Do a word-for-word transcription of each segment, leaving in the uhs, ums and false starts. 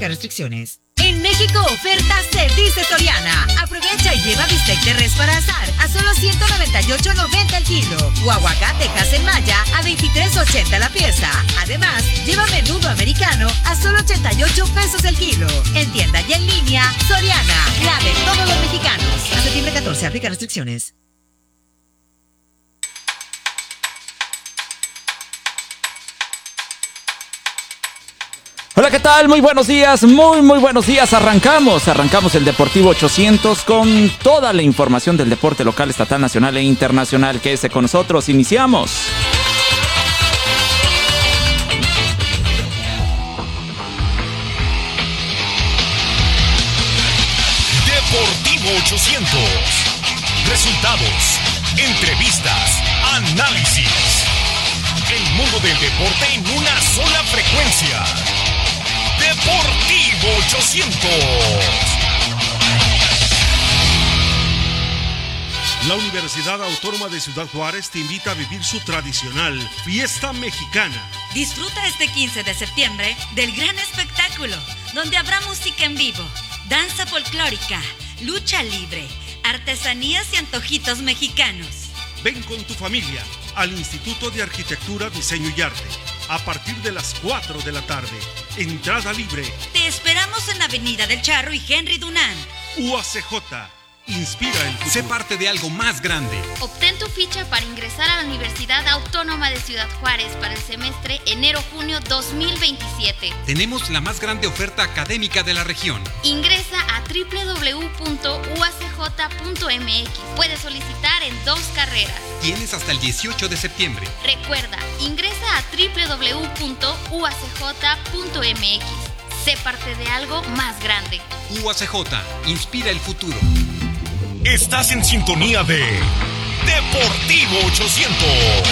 Aplica restricciones. En México, ofertas se dice Soriana. Aprovecha y lleva bistec de res para asar a solo ciento noventa y ocho noventa el kilo. O aguacate Maya a veintitrés ochenta la pieza. Además, lleva menudo americano a solo ochenta y ocho pesos el kilo. En tienda y en línea, Soriana, la de todos los mexicanos. A septiembre catorce, aplica restricciones. Hola, ¿qué tal? Muy buenos días, muy muy buenos días. Arrancamos, arrancamos el Deportivo ochocientos con toda la información del deporte local, estatal, nacional e internacional. Quédese con nosotros, iniciamos. Deportivo ochocientos. Resultados, entrevistas, análisis. El mundo del deporte en una sola frecuencia. Deportivo ochocientos. La Universidad Autónoma de Ciudad Juárez te invita a vivir su tradicional fiesta mexicana. Disfruta este quince de septiembre del gran espectáculo, donde habrá música en vivo, danza folclórica, lucha libre, artesanías y antojitos mexicanos. Ven con tu familia al Instituto de Arquitectura, Diseño y Arte a partir de las cuatro de la tarde. Entrada libre. Te esperamos en Avenida del Charro y Henry Dunant. U A C J. Inspira el futuro. Sé parte de algo más grande. Obtén tu ficha para ingresar a la Universidad Autónoma de Ciudad Juárez para el semestre enero-junio dos mil veintisiete. Tenemos la más grande oferta académica de la región. Ingresa a doble u doble u doble u punto u a c j punto m x. Puedes solicitar en dos carreras. Tienes hasta el dieciocho de septiembre. Recuerda, ingresa a doble u doble u doble u punto u a c j punto m x. Sé parte de algo más grande. U A C J, inspira el futuro. Estás en sintonía de Deportivo ochocientos.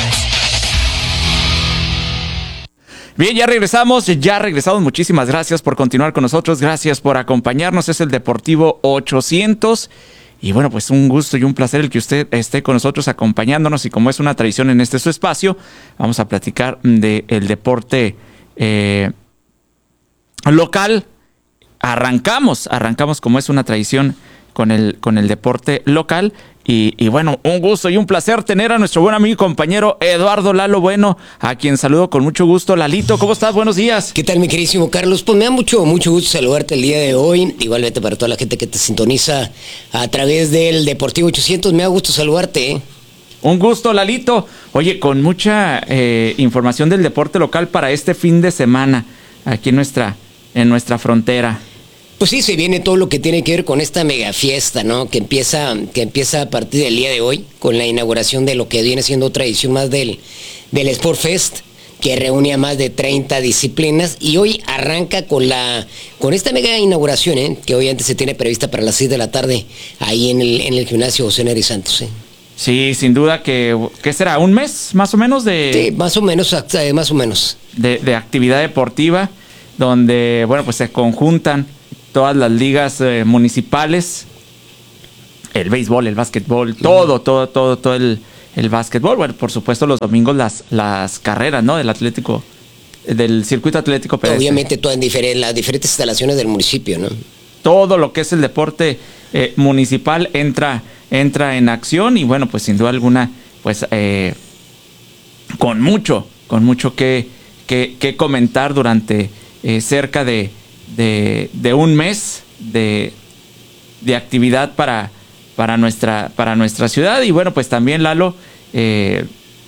Bien, ya regresamos, ya regresamos. Muchísimas gracias por continuar con nosotros. Gracias por acompañarnos. Es el Deportivo ochocientos. Y bueno, pues un gusto y un placer el que usted esté con nosotros acompañándonos. Y como es una tradición en este su espacio, vamos a platicar del deporte eh, local. Arrancamos, arrancamos como es una tradición con el, con el deporte local. Y, y bueno, un gusto y un placer tener a nuestro buen amigo y compañero Eduardo Lalo Bueno, a quien saludo con mucho gusto. Lalito, ¿cómo estás? Buenos días. ¿Qué tal, mi queridísimo Carlos? Pues me da mucho, mucho gusto saludarte el día de hoy. Igualmente para toda la gente que te sintoniza a través del Deportivo ochocientos, me da gusto saludarte, ¿eh? Un gusto, Lalito. Oye, con mucha eh, información del deporte local para este fin de semana, aquí en nuestra, en nuestra frontera. Pues sí, se viene todo lo que tiene que ver con esta mega fiesta, ¿no? Que empieza, que empieza a partir del día de hoy, con la inauguración de lo que viene siendo otra edición más del, del Sport Fest, que reúne a más de treinta disciplinas, y hoy arranca con la con esta mega inauguración, ¿eh? Que hoy antes se tiene prevista para las seis de la tarde, ahí en el, en el gimnasio José Neri Santos, ¿eh? Sí, sin duda que, ¿qué será? ¿Un mes más o menos de...? Sí, más o menos, más o menos. De, de actividad deportiva, donde, bueno, pues se conjuntan todas las ligas eh, municipales, el béisbol, el básquetbol, todo, todo, todo, todo el, el básquetbol. Bueno, por supuesto, los domingos las, las carreras, ¿no? Del Atlético, del circuito atlético pedestre. Obviamente, todo en diferentes, las diferentes instalaciones del municipio, ¿no? Todo lo que es el deporte eh, municipal entra, entra en acción y bueno, pues sin duda alguna, pues eh, con mucho, con mucho que, que, que comentar durante eh, cerca de De, de un mes de, de actividad para, para, nuestra, para nuestra ciudad. Y bueno, pues también, Lalo, eh,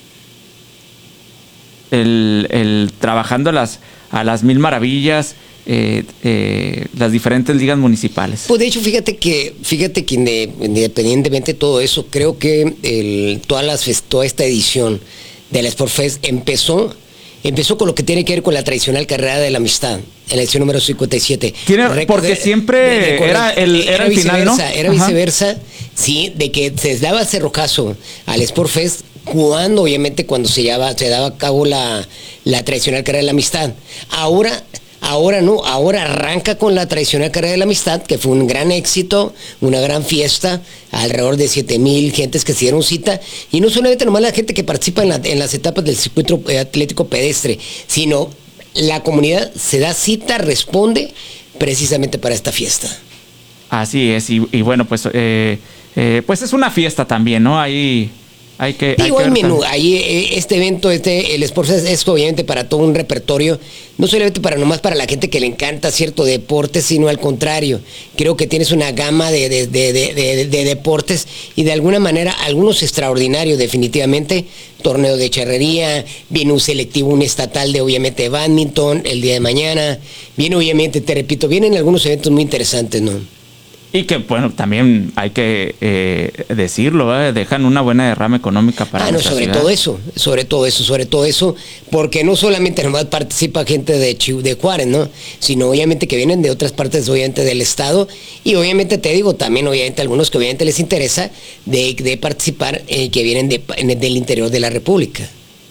el, el trabajando a las, a las mil maravillas, eh, eh, las diferentes ligas municipales. Pues de hecho, fíjate que, fíjate que independientemente de todo eso, creo que el, todas las, toda esta edición del Sport Fest empezó Empezó con lo que tiene que ver con la tradicional carrera de la amistad, en la edición número cincuenta y siete. Tiene, Recorde, porque siempre recuerda, era el, era era el final, ¿no? Era Ajá. viceversa, sí, de que se daba cerrojazo al Sport Fest cuando, obviamente, cuando se, llevaba, se daba a cabo la, la tradicional carrera de la amistad. Ahora... Ahora no, ahora arranca con la tradicional carrera de la amistad, que fue un gran éxito, una gran fiesta, alrededor de siete mil gentes que se dieron cita, y no solamente nomás la gente que participa en, la, en las etapas del circuito atlético pedestre, sino la comunidad se da cita, responde precisamente para esta fiesta. Así es, y, y bueno, pues eh, eh, pues es una fiesta también, ¿no? Ahí hay que... Digo, hay el que menú, ahí eh, este evento, este el Sportfest es obviamente para todo un repertorio, no solamente para nomás para la gente que le encanta cierto deporte, sino al contrario, creo que tienes una gama de, de, de, de, de, de deportes y de alguna manera algunos extraordinarios definitivamente, torneo de charrería, viene un selectivo, un estatal de obviamente bádminton el día de mañana, viene obviamente, te repito, vienen algunos eventos muy interesantes, ¿no? Y que, bueno, también hay que eh, decirlo, ¿eh? Dejan una buena derrama económica para Ah, no, sobre ciudad. todo eso, sobre todo eso, sobre todo eso, porque no solamente nomás participa gente de, Chiu, de Juárez, ¿no? Sino obviamente que vienen de otras partes, obviamente, del estado, y obviamente te digo, también obviamente algunos que obviamente les interesa de, de participar, eh, que vienen de, del interior de la República.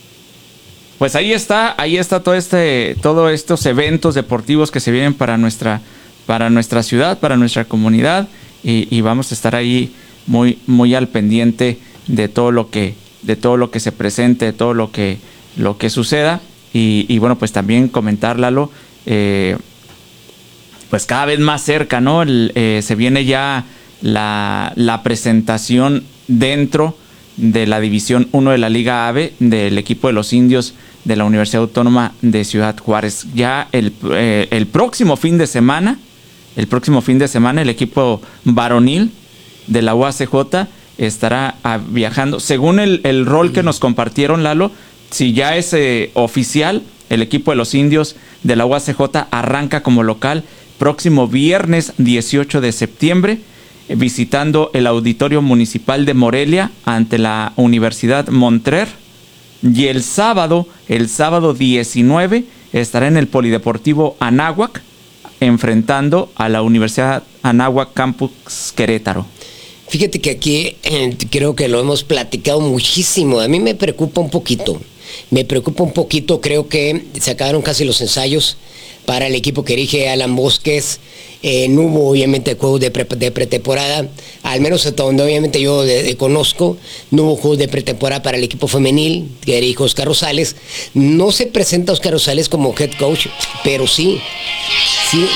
Pues ahí está, ahí está todo este, todos estos eventos deportivos que se vienen para nuestra para nuestra ciudad, para nuestra comunidad, y, y vamos a estar ahí muy, muy al pendiente de todo lo que, de todo lo que se presente, de todo lo que, lo que suceda, y, y bueno, pues también comentar, Lalo, eh, pues cada vez más cerca, ¿no? El, eh, se viene ya la, la presentación dentro de la División uno de la Liga AVE del equipo de los Indios de la Universidad Autónoma de Ciudad Juárez. Ya el, eh, el próximo fin de semana, el próximo fin de semana el equipo varonil de la U A C J estará a, viajando. Según el, el rol que nos compartieron, Lalo, si ya es eh, oficial, el equipo de los Indios de la U A C J arranca como local próximo viernes dieciocho de septiembre, eh, visitando el Auditorio Municipal de Morelia ante la Universidad Montrer. Y el sábado, el sábado diecinueve, estará en el Polideportivo Anáhuac, enfrentando a la Universidad Anáhuac Campus Querétaro. Fíjate que aquí eh, creo que lo hemos platicado muchísimo. A mí me preocupa un poquito. Me preocupa un poquito. Creo que se acabaron casi los ensayos para el equipo que dirige Alan Bosques. Eh, no hubo obviamente juegos de, pre, de pretemporada, al menos hasta donde obviamente yo de, de conozco, no hubo juegos de pretemporada para el equipo femenil que dirige Oscar Rosales. No se presenta Oscar Rosales como head coach, pero sí, sí,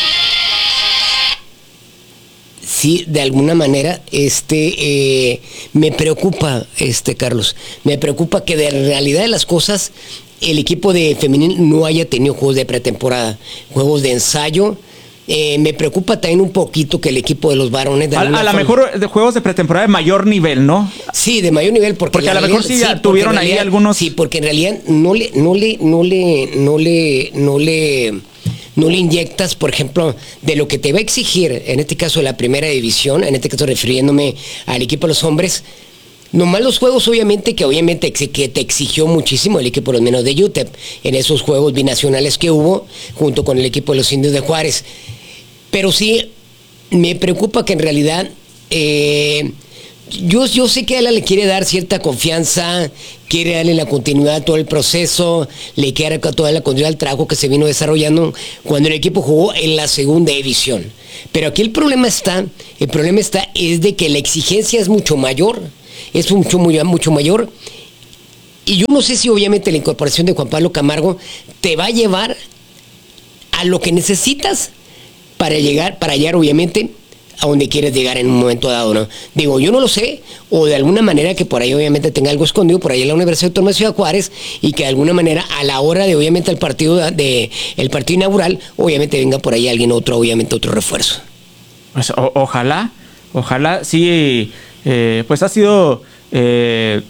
sí, de alguna manera, este, eh, me preocupa, este, Carlos, me preocupa que de realidad de las cosas, el equipo de femenil no haya tenido juegos de pretemporada, juegos de ensayo. Eh, me preocupa también un poquito que el equipo de los varones... De a a lo mejor de juegos de pretemporada de mayor nivel, ¿no? Sí, de mayor nivel. Porque, porque a lo mejor sí, sí tuvieron ahí realidad, algunos... Sí, porque en realidad no le, no le, no le, no le, no le, no le inyectas, por ejemplo, de lo que te va a exigir, en este caso la primera división, en este caso refiriéndome al equipo de los hombres. Nomás los juegos, obviamente, que obviamente que te exigió muchísimo el equipo de los menos de U T E P, en esos juegos binacionales que hubo, junto con el equipo de los Indios de Juárez. Pero sí, me preocupa que en realidad, eh, yo, yo sé que Ala le quiere dar cierta confianza, quiere darle la continuidad a todo el proceso, le quiere dar toda la continuidad al trabajo que se vino desarrollando cuando el equipo jugó en la segunda división. Pero aquí el problema está, el problema está es de que la exigencia es mucho mayor. Es mucho, muy, mucho mayor, y yo no sé si obviamente la incorporación de Juan Pablo Camargo te va a llevar a lo que necesitas para llegar, para llegar obviamente a donde quieres llegar en un momento dado, ¿no? Digo, yo no lo sé, o de alguna manera que por ahí obviamente tenga algo escondido por ahí en la Universidad Autónoma de Ciudad Juárez, y que de alguna manera a la hora de obviamente el partido de el partido inaugural, obviamente venga por ahí alguien otro, obviamente otro refuerzo. Pues o, ojalá, ojalá sí. Eh, pues ha sido eh,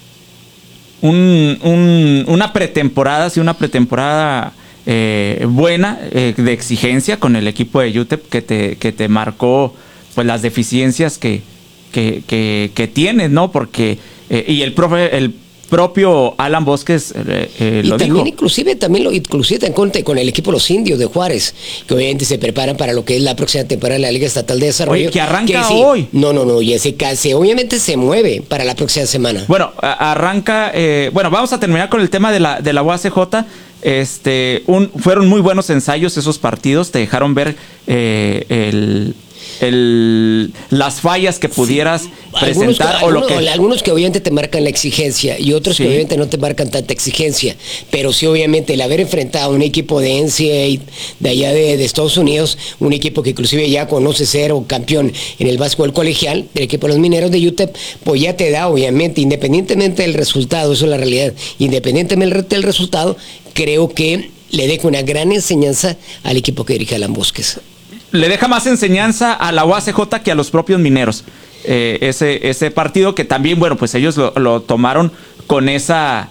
un, un, una pretemporada, sí, una pretemporada eh, buena, eh, de exigencia con el equipo de U T E P que te, que te marcó pues las deficiencias que, que, que, que tienes, ¿no? Porque, eh, y el profe, el propio Alan Bosques eh, eh, y lo también dijo. inclusive también lo inclusive en contra con el equipo de los Indios de Juárez, que obviamente se preparan para lo que es la próxima temporada de la Liga Estatal de Desarrollo. Oye, que arranca que sí, hoy. No, no, no, y ese casi obviamente se mueve para la próxima semana. Bueno, a, arranca, eh, bueno, vamos a terminar con el tema de la, de la U A C J. Este, un, fueron muy buenos ensayos esos partidos, te dejaron ver eh, el el, las fallas que pudieras sí. presentar algunos, o algunos, lo que... algunos que obviamente te marcan la exigencia y otros sí. que obviamente no te marcan tanta exigencia, pero sí obviamente el haber enfrentado a un equipo de N C A A de allá de, de Estados Unidos, un equipo que inclusive ya conoce ser o campeón en el básquetbol colegial, del equipo de los Mineros de U T E P, pues ya te da obviamente, independientemente del resultado, eso es la realidad, independientemente del resultado, creo que le deja una gran enseñanza al equipo que dirige Alan Bosques. Le deja más enseñanza a la U A C J que a los propios Mineros. Eh, ese, ese partido que también, bueno, pues ellos lo, lo tomaron con esa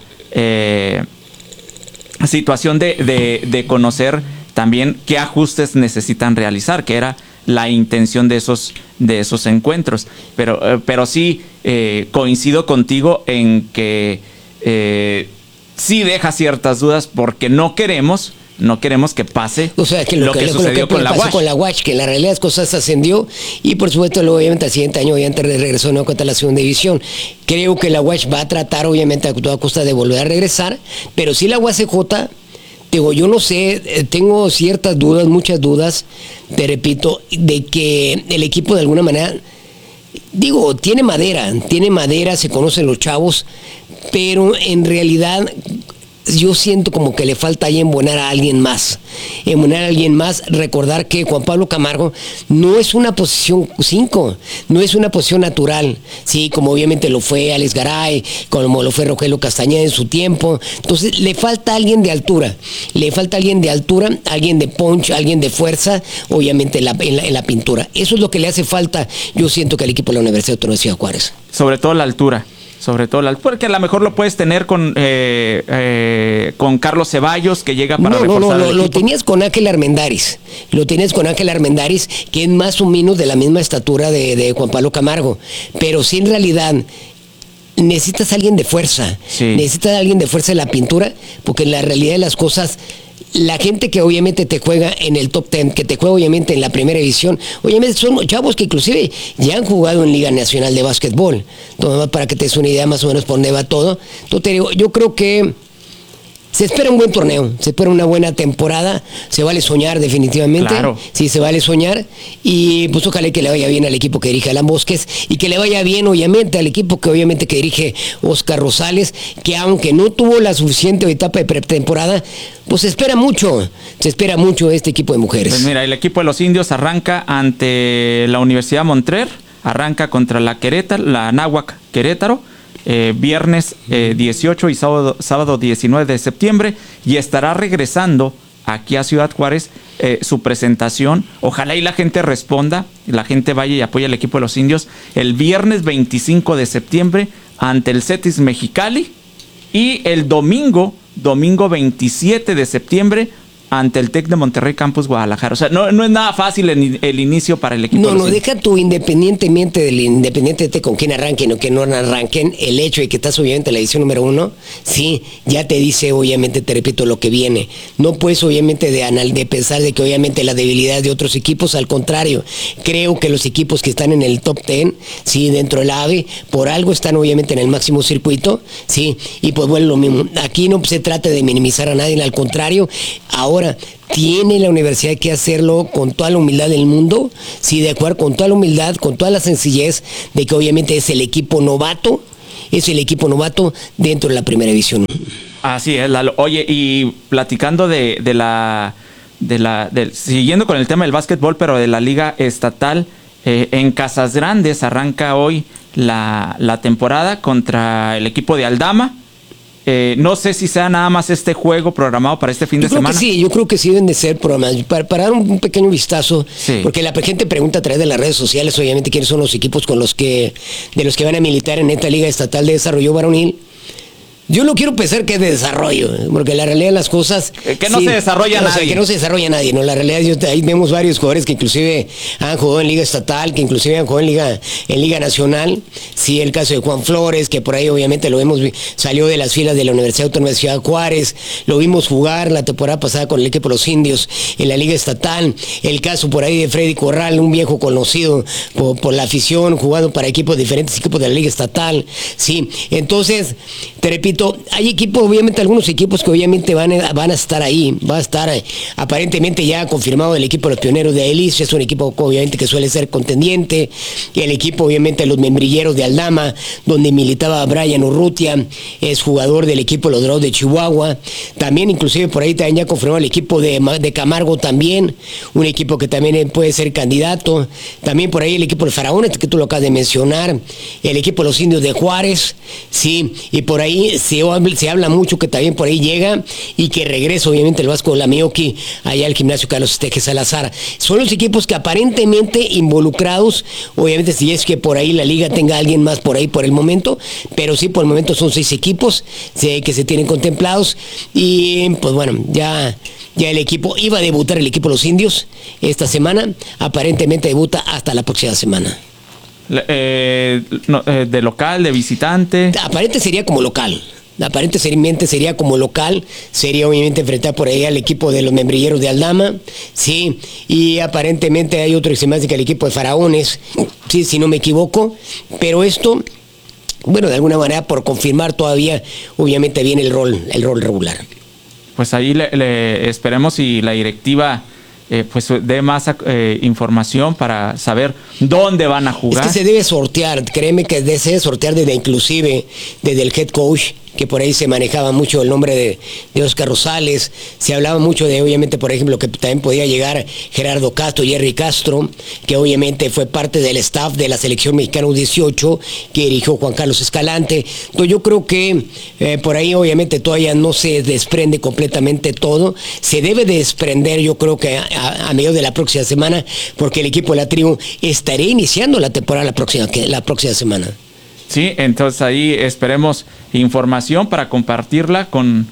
eh, situación de, de, de conocer también qué ajustes necesitan realizar, que era la intención de esos, de esos encuentros. Pero, eh, pero sí eh, coincido contigo en que eh, sí deja ciertas dudas porque no queremos... No queremos que pase o sea, que lo, lo que, que sucedió lo que con, la con la U A C, que en la realidad las cosas ascendió y por supuesto luego obviamente al siguiente año obviamente regresó no contra la segunda división. Creo que la U A C va a tratar obviamente a toda costa de volver a regresar, pero si la U A C J, digo, yo no sé, tengo ciertas dudas, muchas dudas, te repito, de que el equipo de alguna manera, digo, tiene madera, tiene madera, se conocen los chavos, pero en realidad... yo siento como que le falta ahí embonar a alguien más, embonar a alguien más, recordar que Juan Pablo Camargo no es una posición cinco, no es una posición natural, sí, como obviamente lo fue Alex Garay, como lo fue Rogelio Castañeda en su tiempo, entonces le falta alguien de altura, le falta alguien de altura, alguien de punch, alguien de fuerza, obviamente en la, en la, en la pintura, eso es lo que le hace falta, yo siento que al equipo de la Universidad Autónoma de Ciudad Juárez. Sobre todo la altura. Sobre todo, la, porque a lo mejor lo puedes tener con eh, eh, con Carlos Ceballos, que llega para no, reforzar no, no, el lo, equipo. lo tenías con Ángel Armendáriz, lo tenías con Ángel Armendáriz, que es más o menos de la misma estatura de, de Juan Pablo Camargo, pero sí en realidad necesitas a alguien de fuerza, sí. necesitas a alguien de fuerza en la pintura, porque en la realidad de las cosas... la gente que obviamente te juega en el top ten, que te juega obviamente en la primera división, obviamente son chavos que inclusive ya han jugado en Liga Nacional de Básquetbol. Entonces, para que te des una idea más o menos por dónde va todo. Entonces, te digo, yo creo que se espera un buen torneo, se espera una buena temporada, se vale soñar definitivamente, claro. sí, se vale soñar, y pues ojalá que le vaya bien al equipo que dirige Alan Bosques, y que le vaya bien obviamente al equipo que obviamente que dirige Oscar Rosales, que aunque no tuvo la suficiente etapa de pretemporada, pues se espera mucho, se espera mucho de este equipo de mujeres. Pues mira, el equipo de los indios arranca ante la Universidad Montrer, arranca contra la Querétaro, la Anáhuac Querétaro, Eh, viernes eh, dieciocho y sábado, sábado diecinueve de septiembre, y estará regresando aquí a Ciudad Juárez eh, su presentación. Ojalá y la gente responda, la gente vaya y apoye al equipo de los indios el viernes veinticinco de septiembre ante el Cetis Mexicali, y el domingo, domingo veintisiete de septiembre ante el TEC de Monterrey Campus Guadalajara. O sea, no, no es nada fácil el, el inicio para el equipo. No, no, deja tú independientemente del independiente con quién arranquen o que no arranquen, el hecho de que estás obviamente en la edición número uno, sí, ya te dice obviamente, te repito, lo que viene. No puedes obviamente de, anal, de pensar de que obviamente la debilidad de otros equipos, al contrario, creo que los equipos que están en el top ten, sí, dentro del AVE, por algo están obviamente en el máximo circuito, sí, y pues bueno, lo mismo. Aquí no se trata de minimizar a nadie, al contrario, ahora tiene la universidad que hacerlo con toda la humildad del mundo, sí, de acuerdo, con toda la humildad, con toda la sencillez de que obviamente es el equipo novato, es el equipo novato dentro de la primera división. Así es, Lalo. Oye, y platicando de, de la, de la, de, siguiendo con el tema del básquetbol, pero de la liga estatal, eh, en Casas Grandes arranca hoy la, la temporada contra el equipo de Aldama. Eh, no sé si sea nada más este juego programado para este fin yo de semana. Sí, yo creo que sí deben de ser programados. Para, para dar un, un pequeño vistazo, sí. Porque la gente pregunta a través de las redes sociales, obviamente, quiénes son los equipos con los que, de los que van a militar en esta Liga Estatal de Desarrollo Varonil. Yo no quiero pensar que es de desarrollo, porque la realidad de las cosas... Que no sí, se desarrolla no, nadie. O sea, que no se desarrolla nadie, ¿no? La realidad, yo, ahí vemos varios jugadores que inclusive han jugado en Liga Estatal, que inclusive han jugado en Liga, en Liga Nacional. Sí, el caso de Juan Flores, que por ahí obviamente lo vemos, salió de las filas de la Universidad Autónoma de Ciudad Juárez. Lo vimos jugar la temporada pasada con el equipo de los indios en la Liga Estatal. El caso por ahí de Freddy Corral, un viejo conocido por, por la afición, jugando para equipos diferentes, equipos de la Liga Estatal. Sí, entonces, te repito, hay equipos, obviamente algunos equipos que obviamente van a, van a estar ahí, va a estar eh, aparentemente ya confirmado el equipo de los Pioneros de Elis, es un equipo obviamente que suele ser contendiente, y el equipo obviamente de los Membrilleros de Aldama, donde militaba Brian Urrutia, es jugador del equipo de los Dorados de Chihuahua, también inclusive por ahí también ya confirmado el equipo de, de Camargo también, un equipo que también puede ser candidato, también por ahí el equipo de Faraones, que tú lo acabas de mencionar, el equipo de los Indios de Juárez, sí, y por ahí se, se habla mucho que también por ahí llega y que regresa obviamente el Vasco Lamioki allá al gimnasio Carlos Esteje Salazar. Son los equipos que aparentemente involucrados, obviamente si es que por ahí la liga tenga a alguien más por ahí por el momento, pero sí por el momento son seis equipos sí, que se tienen contemplados y pues bueno, ya... Ya el equipo, iba a debutar el equipo de los Indios esta semana, aparentemente debuta hasta la próxima semana. Eh, no, eh, ¿De local, de visitante? Aparente sería como local. Aparentemente sería como local, sería obviamente enfrentar por ahí al equipo de los Membrilleros de Aldama, sí, y aparentemente hay otro que se me hace que el equipo de Faraones, sí, si no me equivoco, pero esto, bueno, de alguna manera por confirmar todavía, obviamente viene el rol, el rol regular. Pues ahí le, le esperemos y la directiva eh, pues dé más eh, información para saber dónde van a jugar. Es que se debe sortear, créeme que se debe sortear desde inclusive desde el head coach, que por ahí se manejaba mucho el nombre de, de Oscar Rosales, se hablaba mucho de, obviamente, por ejemplo, que también podía llegar Gerardo Castro, Jerry Castro, que obviamente fue parte del staff de la selección mexicana U dieciocho, que dirigió Juan Carlos Escalante. Entonces yo creo que eh, por ahí obviamente todavía no se desprende completamente todo, se debe desprender yo creo que a, a, a medio de la próxima semana, porque el equipo de la tribu estará iniciando la temporada la próxima, la próxima semana. Sí, entonces ahí esperemos información para compartirla con,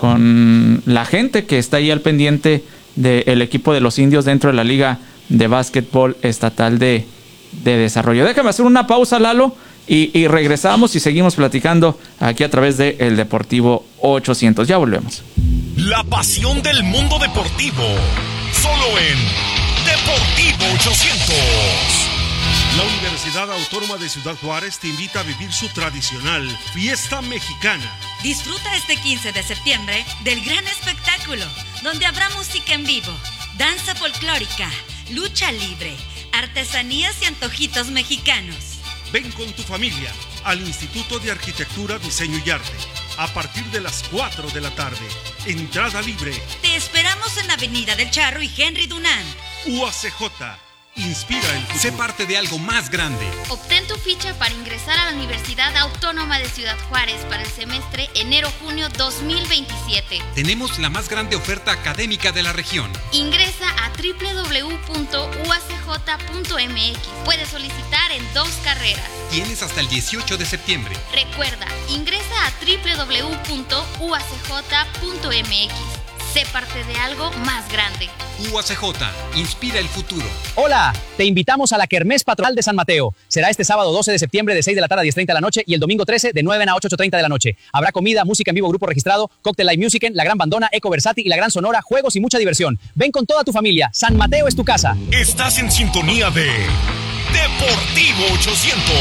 con la gente que está ahí al pendiente del equipo de los Indios dentro de la Liga de Básquetbol Estatal de, de Desarrollo. Déjame hacer una pausa, Lalo, y, y regresamos y seguimos platicando aquí a través de El Deportivo ochocientos. Ya volvemos. La pasión del mundo deportivo, solo en Deportivo ochocientos. La Universidad Autónoma de Ciudad Juárez te invita a vivir su tradicional Fiesta Mexicana. Disfruta este quince de septiembre del gran espectáculo, donde habrá música en vivo, danza folclórica, lucha libre, artesanías y antojitos mexicanos. Ven con tu familia al Instituto de Arquitectura, Diseño y Arte a partir de las cuatro de la tarde. Entrada libre. Te esperamos en Avenida del Charro y Henry Dunant. U A C J. Inspira el futuro. Sé parte de algo más grande. Obtén tu ficha para ingresar a la Universidad Autónoma de Ciudad Juárez para el semestre enero-junio dos mil veintisiete. Tenemos la más grande oferta académica de la región. Ingresa a doble u doble u doble u punto u a c j punto m x. Puedes solicitar en dos carreras. Tienes hasta el dieciocho de septiembre. Recuerda, ingresa a doble u doble u doble u punto u a c j punto m x. Sé parte de algo más grande. U A C J, inspira el futuro. Hola, te invitamos a la Kermés Patronal de San Mateo. Será este sábado doce de septiembre de seis de la tarde a diez treinta de la noche y el domingo trece de nueve a ocho treinta de la noche. Habrá comida, música en vivo, grupo registrado, Cocktail Live Music, La Gran Bandona, Eco Versati y La Gran Sonora, juegos y mucha diversión. Ven con toda tu familia. San Mateo es tu casa. Estás en sintonía de Deportivo ochocientos.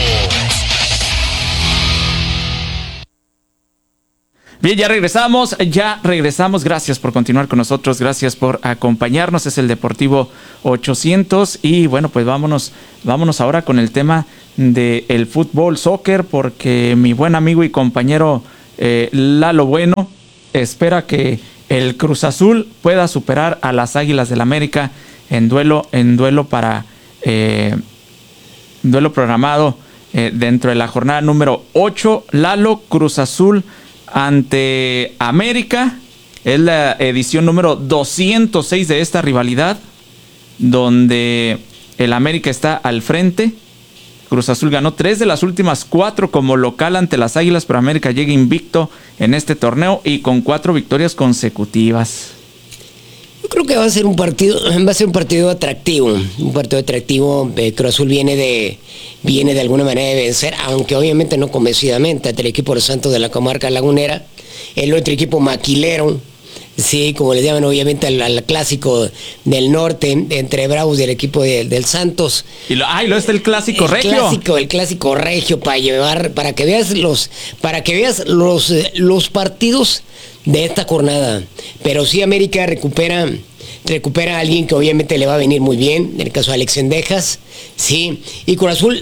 Bien, ya regresamos, ya regresamos. Gracias por continuar con nosotros, gracias por acompañarnos. Es el Deportivo ochocientos y bueno, pues vámonos, vámonos ahora con el tema del fútbol, soccer, porque mi buen amigo y compañero eh, Lalo Bueno espera que el Cruz Azul pueda superar a las Águilas del América en duelo, en duelo para eh, duelo programado eh, dentro de la jornada número ocho. Lalo, Cruz Azul ante América, es la edición número doscientos seis de esta rivalidad, donde el América está al frente. Cruz Azul ganó tres de las últimas cuatro como local ante las Águilas, pero América llega invicto en este torneo y con cuatro victorias consecutivas. Yo creo que va a ser un partido, va a ser un partido atractivo, un partido atractivo. eh, Cruz Azul viene de, viene de alguna manera de vencer, aunque obviamente no convencidamente, ante el equipo de Santos de la comarca lagunera, el otro equipo maquilero, Sí, como le llaman obviamente al, al clásico del norte entre Bravos y el equipo de, del Santos. Y lo, ay, lo es el clásico el regio. Clásico, el clásico regio para llevar, para que veas los, para que veas los, los partidos de esta jornada. Pero sí, América recupera, recupera a alguien que obviamente le va a venir muy bien, en el caso de Alex Cendejas, sí, y Cruz Azul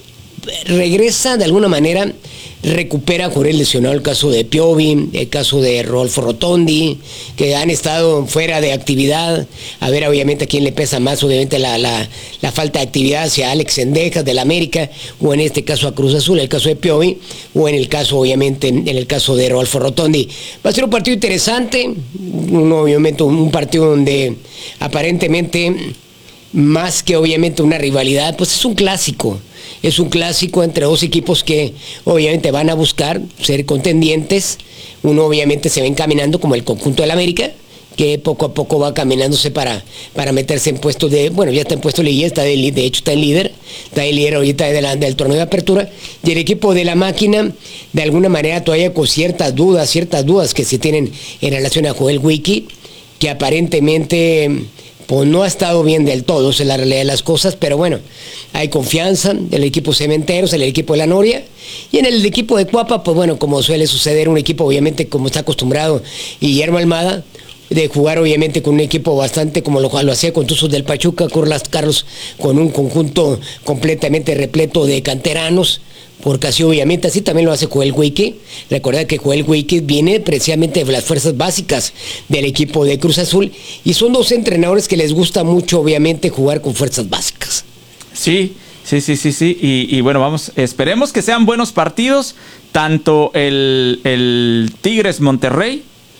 regresa de alguna manera, recupera a Jorel lesionado, el caso de Piovi, el caso de Rodolfo Rotondi, que han estado fuera de actividad. A ver, obviamente, a quién le pesa más, obviamente, la, la, la falta de actividad hacia Alex Cendejas del América, o en este caso a Cruz Azul, el caso de Piovi, o en el caso, obviamente, en el caso de Rodolfo Rotondi. Va a ser un partido interesante, un, obviamente, un partido donde aparentemente, más que obviamente una rivalidad, pues es un clásico. Es un clásico entre dos equipos que obviamente van a buscar ser contendientes. Uno obviamente se va encaminando como el conjunto del América, que poco a poco va caminándose para, para meterse en puestos de, bueno, ya está en puesto de liguilla, está de, de hecho está en líder, está en líder ahorita de la, del torneo de apertura, y el equipo de la máquina, de alguna manera todavía con ciertas dudas, ciertas dudas que se tienen en relación a Joel Wiki, que aparentemente pues no ha estado bien del todo, esa es la realidad de las cosas, pero bueno, hay confianza en el equipo Cementeros, en el equipo de la Noria, y en el equipo de Cuapa, pues bueno, como suele suceder, un equipo obviamente como está acostumbrado Guillermo Almada, de jugar obviamente con un equipo bastante como lo, lo hacía con Tuzos del Pachuca, Carlos Carlos, con un conjunto completamente repleto de canteranos, porque así obviamente así también lo hace Joel Wiki. Recordad que Joel Wiki viene precisamente de las fuerzas básicas del equipo de Cruz Azul, y son dos entrenadores que les gusta mucho obviamente jugar con fuerzas básicas. Sí, sí, sí, sí, sí, y, y bueno, vamos, esperemos que sean buenos partidos, tanto el, el Tigres Monterrey,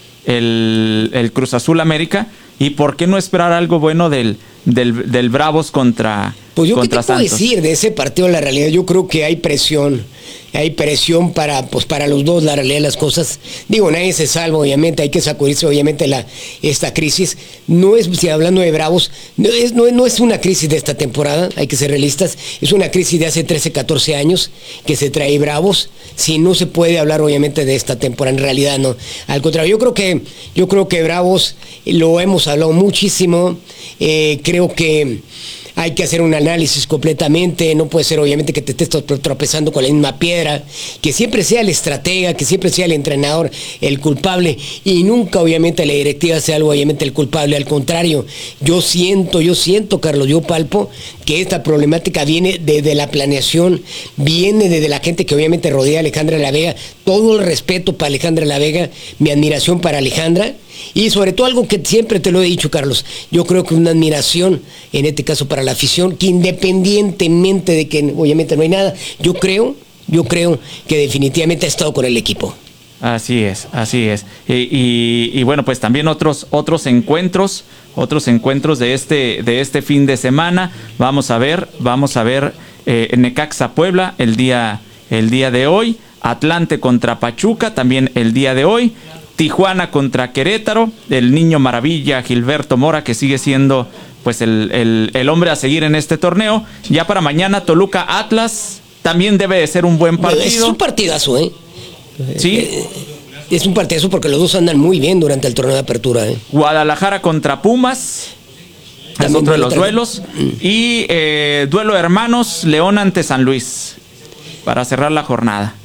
el, el Cruz Azul América, y por qué no esperar algo bueno del, del, del Bravos contra Pues yo contra qué te puedo Santos. decir de ese partido, la realidad, yo creo que hay presión, hay presión para, pues para los dos, la realidad de las cosas. Digo, nadie se salva, obviamente, hay que sacudirse, obviamente, la, esta crisis. No es, si hablando de Bravos, no es, no, no es una crisis de esta temporada, hay que ser realistas, es una crisis de hace trece, catorce años que se trae Bravos. Si no se puede hablar, obviamente, de esta temporada, en realidad no. Al contrario, yo creo que, yo creo que Bravos, lo hemos hablado muchísimo, eh, creo que hay que hacer un análisis completamente, no puede ser obviamente que te estés tropezando con la misma piedra, que siempre sea el estratega, que siempre sea el entrenador el culpable, y nunca obviamente la directiva sea algo obviamente el culpable. Al contrario, yo siento, yo siento, Carlos, yo palpo que esta problemática viene desde la planeación, viene desde la gente que obviamente rodea a Alejandra La Vega. Todo el respeto para Alejandra La Vega, mi admiración para Alejandra, y sobre todo algo que siempre te lo he dicho, Carlos, yo creo que una admiración, en este caso para la afición, que independientemente de que obviamente no hay nada, yo creo, yo creo que definitivamente ha estado con el equipo. Así es, así es. Y, y, y bueno, pues también otros, otros encuentros, otros encuentros de este, de este fin de semana. Vamos a ver, vamos a ver eh, Necaxa Puebla el día, el día de hoy, Atlante contra Pachuca también el día de hoy, Tijuana contra Querétaro, el niño maravilla Gilberto Mora, que sigue siendo pues el, el, el hombre a seguir en este torneo. Ya para mañana Toluca Atlas, también debe de ser un buen partido. Es un partidazo, ¿eh? Sí. Es un partidazo porque los dos andan muy bien durante el torneo de apertura, ¿eh? Guadalajara contra Pumas, es otro de los duelos. Y eh, duelo de hermanos, León ante San Luis, para cerrar la jornada.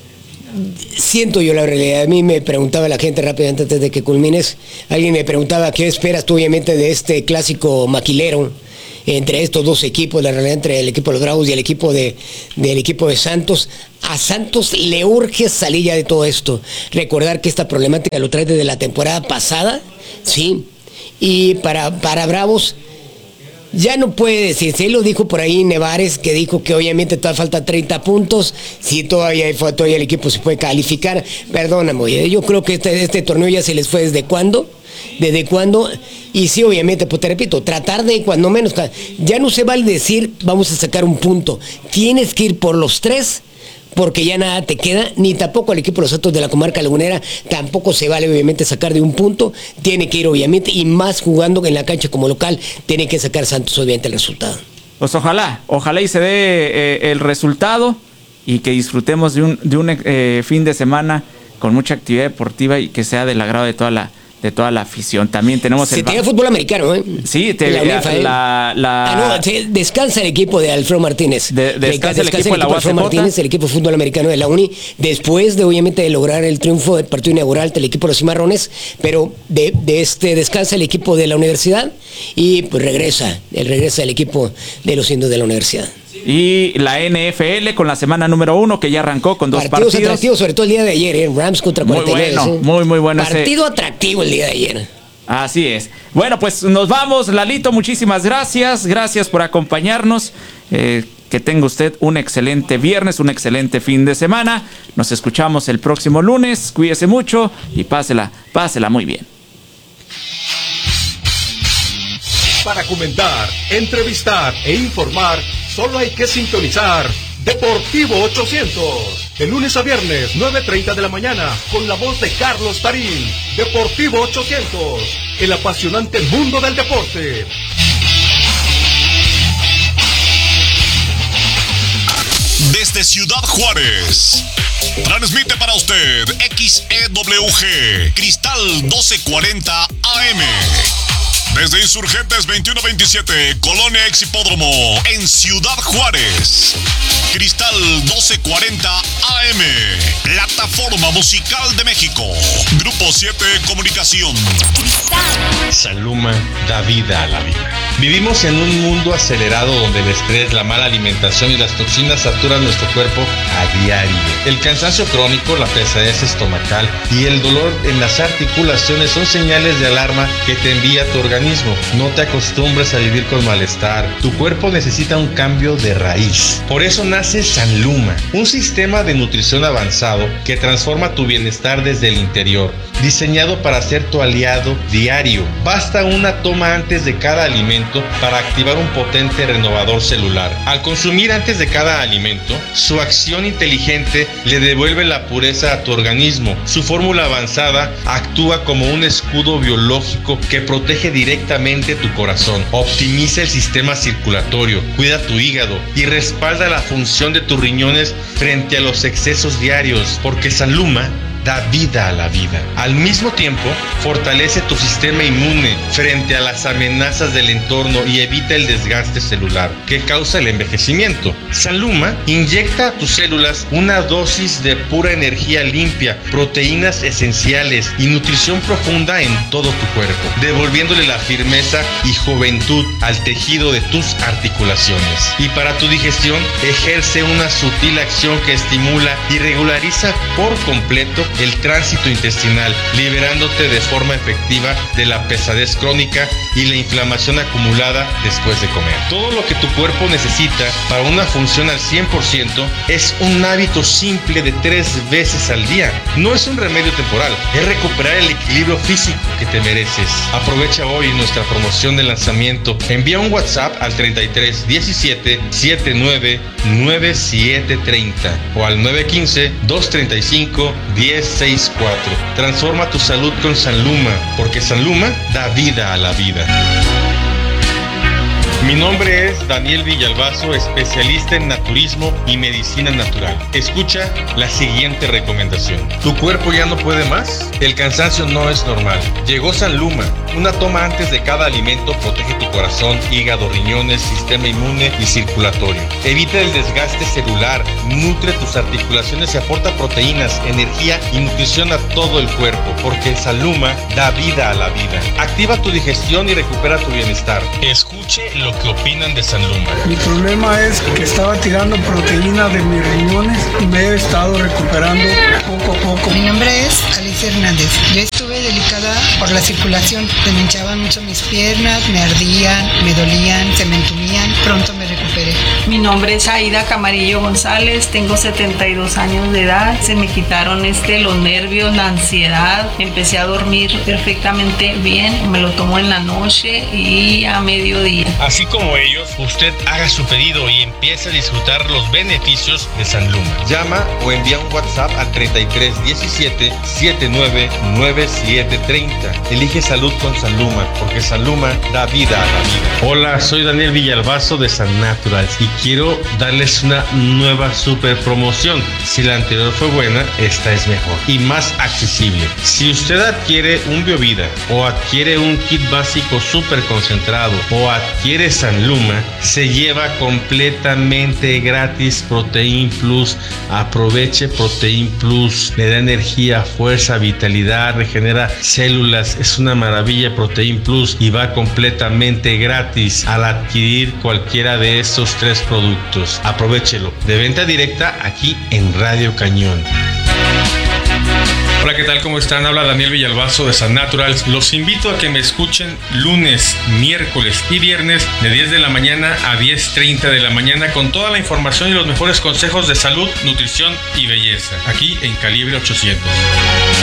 Siento yo la realidad. A mí me preguntaba la gente rápidamente antes de que culmines, alguien me preguntaba qué esperas tú obviamente de este clásico maquilero entre estos dos equipos, la realidad entre el equipo de los Bravos y el equipo de, del equipo de Santos. A Santos le urge salir ya de todo esto. Recordar que esta problemática lo trae desde la temporada pasada, ¿sí? Y para, para Bravos ya no puede decirse, él lo dijo por ahí Nevares, que dijo que obviamente todavía falta treinta puntos, si todavía, todavía el equipo se puede calificar. Perdóname, yo creo que este, este torneo ya se les fue desde cuándo, desde cuándo, y sí, obviamente, pues te repito, tratar de cuando menos, ya no se vale decir vamos a sacar un punto, tienes que ir por los tres, porque ya nada te queda, ni tampoco al equipo de los Santos de la comarca lagunera, tampoco se vale obviamente sacar de un punto, tiene que ir obviamente, y más jugando en la cancha como local, tiene que sacar Santos obviamente el resultado. Pues ojalá, ojalá y se dé eh, el resultado, y que disfrutemos de un, de un eh, fin de semana con mucha actividad deportiva y que sea del agrado de toda la, de toda la afición. También tenemos Se el... tiene fútbol americano, ¿eh? Sí, te, la, UEFA, la, ¿eh? la, la... Ah, no, se, descansa el equipo de Alfredo Martínez. De, descansa, descansa el equipo de la de Alfredo Martínez, el equipo de fútbol americano de la Uni, después de obviamente de lograr el triunfo del partido inaugural del equipo de los Cimarrones, pero de, de este descansa el equipo de la universidad y pues regresa, el regresa el equipo de los indios de la universidad. Y la N F L con la semana número uno que ya arrancó con dos partidos. partidos. Atractivos, sobre todo el día de ayer, ¿eh? Rams contra cuarenta y nueve. Muy bueno, ¿sí? muy, muy bueno. Partido ese... atractivo el día de ayer. Así es. Bueno, pues nos vamos, Lalito, muchísimas gracias. Gracias por acompañarnos. Eh, que tenga usted un excelente viernes, un excelente fin de semana. Nos escuchamos el próximo lunes. Cuídese mucho y pásela, pásela muy bien. Para comentar, entrevistar e informar, solo hay que sintonizar Deportivo ochocientos. De lunes a viernes, nueve treinta de la mañana, con la voz de Carlos Tarín. Deportivo ochocientos, el apasionante mundo del deporte. Desde Ciudad Juárez, transmite para usted X E W G, Cristal doce cuarenta A M. Desde Insurgentes veintiuno veintisiete, Colonia Ex Hipódromo, en Ciudad Juárez. Cristal doce cuarenta A M, Plataforma Musical de México. Grupo siete Comunicación. Saluma da vida a la vida. Vivimos en un mundo acelerado donde el estrés, la mala alimentación y las toxinas saturan nuestro cuerpo a diario. El cansancio crónico, la pesadez estomacal y el dolor en las articulaciones son señales de alarma que te envía tu organismo. No te acostumbres a vivir con malestar. Tu cuerpo necesita un cambio de raíz. Por eso nace Sanluma, un sistema de nutrición avanzado que transforma tu bienestar desde el interior, diseñado para ser tu aliado diario. Basta una toma antes de cada alimento para activar un potente renovador celular. Al consumir antes de cada alimento, su acción inteligente le devuelve la pureza a tu organismo. Su fórmula avanzada actúa como un escudo biológico que protege directamente tu corazón, optimiza el sistema circulatorio, cuida tu hígado y respalda la función de tus riñones frente a los excesos diarios, porque Sanluma da vida a la vida. Al mismo tiempo, fortalece tu sistema inmune frente a las amenazas del entorno y evita el desgaste celular que causa el envejecimiento. Sanluma inyecta a tus células una dosis de pura energía limpia, proteínas esenciales y nutrición profunda en todo tu cuerpo, devolviéndole la firmeza y juventud al tejido de tus articulaciones. Y para tu digestión, ejerce una sutil acción que estimula y regulariza por completo el tránsito intestinal, liberándote de forma efectiva de la pesadez crónica y la inflamación acumulada después de comer. Todo lo que tu cuerpo necesita para una función al cien por ciento es un hábito simple de tres veces al día. No es un remedio temporal, es recuperar el equilibrio físico que te mereces. Aprovecha hoy nuestra promoción de lanzamiento. Envía un WhatsApp al treinta y tres diecisiete setenta y nueve noventa y siete treinta o al nueve uno cinco dos tres cinco diez sesenta y cuatro. Transforma tu salud con Sanluma, porque Sanluma da vida a la vida. Mi nombre es Daniel Villalbazo, especialista en naturismo y medicina natural. Escucha la siguiente recomendación. ¿Tu cuerpo ya no puede más? El cansancio no es normal. Llegó Sanluma. Una toma antes de cada alimento protege tu corazón, hígado, riñones, sistema inmune y circulatorio. Evita el desgaste celular, nutre tus articulaciones y aporta proteínas, energía y nutrición a todo el cuerpo, porque Sanluma da vida a la vida. Activa tu digestión y recupera tu bienestar. Escuche lo que opinan de Sanluma. Mi problema es que estaba tirando proteína de mis riñones y me he estado recuperando poco a poco. Mi nombre es Alicia Hernández. Yo estuve delicada por la circulación. Se me hinchaban mucho mis piernas, me ardían, me dolían, se me entumían. Pronto me recuperé. Mi nombre es Aida Camarillo González, tengo setenta y dos años de edad. Se me quitaron este, los nervios, la ansiedad. Empecé a dormir perfectamente bien. Me lo tomo en la noche y a mediodía. Así como ellos, usted haga su pedido y empiece a disfrutar los beneficios de Sanluma. Llama o envía un WhatsApp al treinta y tres diecisiete setenta y nueve noventa y siete siete treinta. Elige salud con Sanluma, porque Sanluma da vida a la vida. Hola, soy Daniel Villalbazo de San Naturals y quiero darles una nueva super promoción. Si la anterior fue buena, esta es mejor y más accesible. Si usted adquiere un Biovida o adquiere un kit básico super concentrado o adquiere Sanluma, se lleva completamente gratis Protein Plus. Aproveche Protein Plus, le da energía, fuerza, vitalidad, regenera células, es una maravilla Protein Plus y va completamente gratis al adquirir cualquiera de estos tres productos. Aprovéchelo, de venta directa aquí en Radio Cañón. Hola, ¿qué tal? ¿Cómo están? Habla Daniel Villalbazo de San Naturals. Los invito a que me escuchen lunes, miércoles y viernes de diez de la mañana a diez treinta de la mañana con toda la información y los mejores consejos de salud, nutrición y belleza, aquí en Calibre ochocientos.